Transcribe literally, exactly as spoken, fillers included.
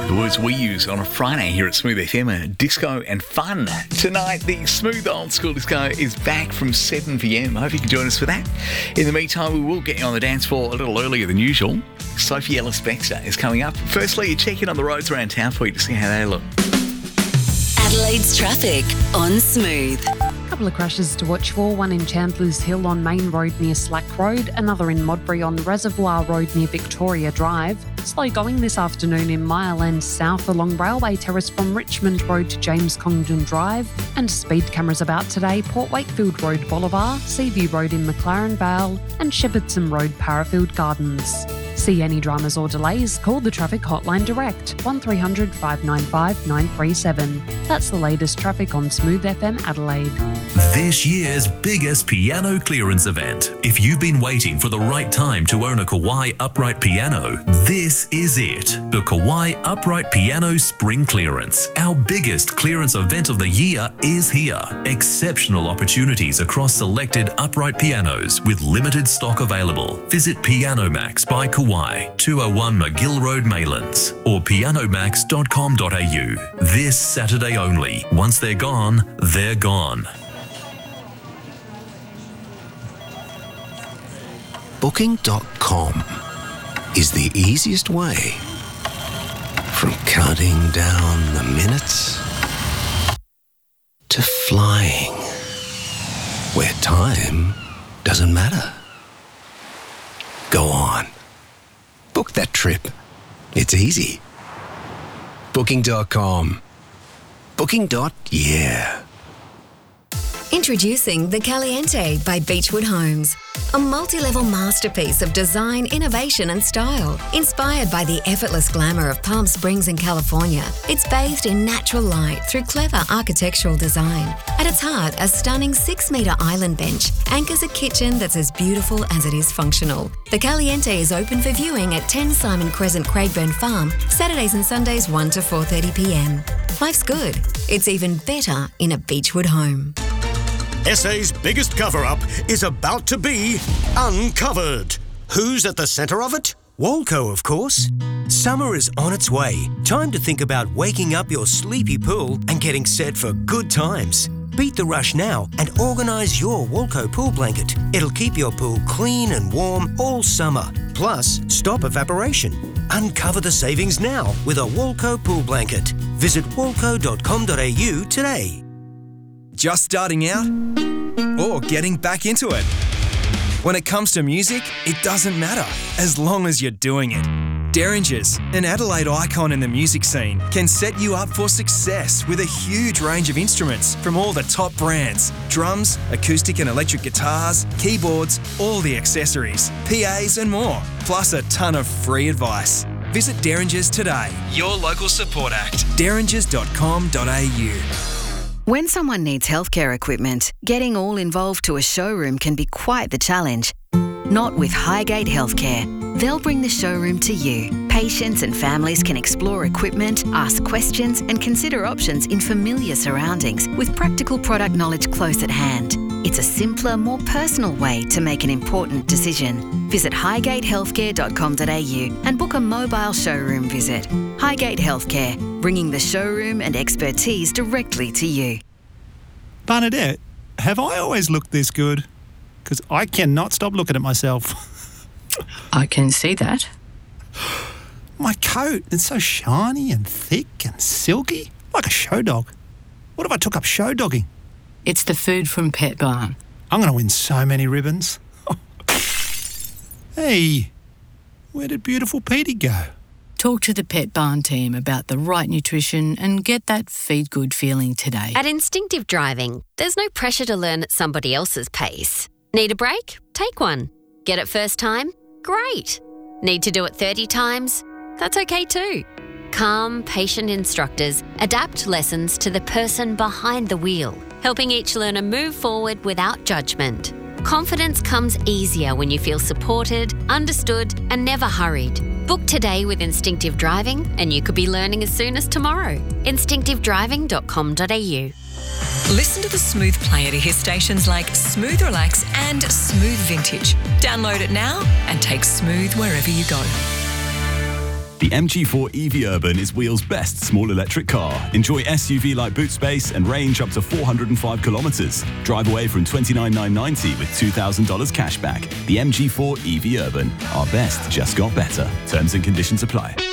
The words we use on a Friday here at Smooth F M are disco and fun. Tonight, the Smooth Old School Disco is back from seven p.m. I hope you can join us for that. In the meantime, we will get you on the dance floor a little earlier than usual. Sophie Ellis-Bextor is coming up. Firstly, a check in on the roads around town for you to see how they look. Adelaide's traffic on Smooth. A couple of crashes to watch for, one in Chandler's Hill on Main Road near Slack Road, another in Modbury on Reservoir Road near Victoria Drive. Slow going this afternoon in Mile End South along Railway Terrace from Richmond Road to James Congdon Drive. And speed cameras about today, Port Wakefield Road Bolivar, Seaview Road in McLaren Vale and Shepherdson Road Parafield Gardens. See any dramas or delays, call the traffic hotline direct, one three hundred five nine five nine three seven. That's the latest traffic on Smooth F M Adelaide. This year's biggest piano clearance event. If you've been waiting for the right time to own a Kawai upright piano, this is it. The Kawai Upright Piano Spring Clearance. Our biggest clearance event of the year is here. Exceptional opportunities across selected upright pianos with limited stock available. Visit Piano Max by Kawai, two oh one McGill Road, Maylands, or piano max dot com dot a u. This Saturday only. Once they're gone, they're gone. Booking dot com is the easiest way from counting down the minutes to flying where time doesn't matter. Go on. Book that trip. It's easy. Booking dot com. Booking. Yeah. Introducing The Caliente by Beechwood Homes. A multi-level masterpiece of design, innovation and style. Inspired by the effortless glamour of Palm Springs in California, it's bathed in natural light through clever architectural design. At its heart, a stunning six-metre island bench anchors a kitchen that's as beautiful as it is functional. The Caliente is open for viewing at ten Simon Crescent, Craigburn Farm, Saturdays and Sundays one to four thirty p.m. Life's good. It's even better in a Beechwood home. S A's biggest cover-up is about to be uncovered. Who's at the centre of it? Walco, of course. Summer is on its way. Time to think about waking up your sleepy pool and getting set for good times. Beat the rush now and organise your Walco pool blanket. It'll keep your pool clean and warm all summer. Plus, stop evaporation. Uncover the savings now with a Walco pool blanket. Visit walco dot com dot a u today. Just starting out or getting back into it? When it comes to music, it doesn't matter as long as you're doing it. Derringers, an Adelaide icon in the music scene, can set you up for success with a huge range of instruments from all the top brands. Drums, acoustic and electric guitars, keyboards, all the accessories, P As and more, plus a ton of free advice. Visit Derringers today, your local support act, derringers dot com dot a u. When someone needs healthcare equipment, getting all involved to a showroom can be quite the challenge. Not with Highgate Healthcare. They'll bring the showroom to you. Patients and families can explore equipment, ask questions and consider options in familiar surroundings with practical product knowledge close at hand. It's a simpler, more personal way to make an important decision. Visit highgate healthcare dot com dot a u and book a mobile showroom visit. Highgate Healthcare, bringing the showroom and expertise directly to you. Bernadette, have I always looked this good? Because I cannot stop looking at myself. I can see that. My coat, it's so shiny and thick and silky, like a show dog. What if I took up show dogging? It's the food from Pet Barn. I'm going to win so many ribbons. Hey, where did beautiful Petey go? Talk to the Pet Barn team about the right nutrition and get that feed good feeling today. At Instinctive Driving, there's no pressure to learn at somebody else's pace. Need a break? Take one. Get it first time? Great. Need to do it thirty times? That's okay too. Calm, patient instructors adapt lessons to the person behind the wheel, helping each learner move forward without judgment. Confidence comes easier when you feel supported, understood, and never hurried. Book today with Instinctive Driving and you could be learning as soon as tomorrow. instinctive driving dot com dot a u. Listen to the Smooth Player to hear stations like Smooth Relax and Smooth Vintage. Download it now and take Smooth wherever you go. The M G four E V Urban is Wheels' best small electric car. Enjoy S U V-like boot space and range up to four hundred five kilometres. Drive away from twenty-nine thousand nine hundred ninety with two thousand dollars cash back. The M G four E V Urban. Our best just got better. Terms and conditions apply.